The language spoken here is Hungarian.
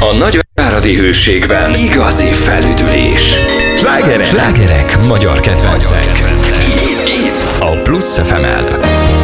A nagyváradi Hőségben igazi felüdülés. Slágerek, magyar kedvencek. Itt a Plusz FM-en.